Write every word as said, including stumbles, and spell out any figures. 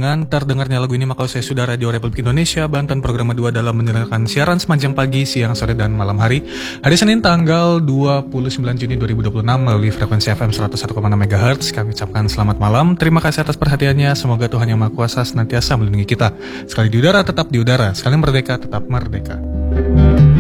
dengan terdengarnya lagu ini maka saya sudah Radio Republik Indonesia Banten program dua dalam mendengarkan siaran sepanjang pagi, siang, sore, dan malam hari. Hari Senin tanggal dua puluh sembilan Juni dua ribu dua puluh enam melalui frekuensi F M seratus satu koma enam megahertz. Kami ucapkan selamat malam. Terima kasih atas perhatiannya. Semoga Tuhan Yang Maha Kuasa senantiasa melindungi kita. Sekali di udara tetap di udara, sekali merdeka tetap merdeka.